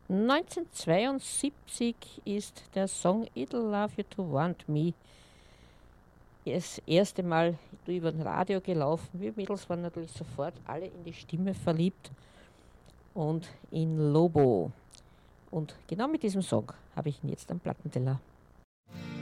1972 ist der Song It'll Love You to Want Me das erste Mal über den Radio gelaufen. Wir Mädels waren natürlich sofort alle in die Stimme verliebt und in Lobo. Und genau mit diesem Song habe ich ihn jetzt am Plattenteller.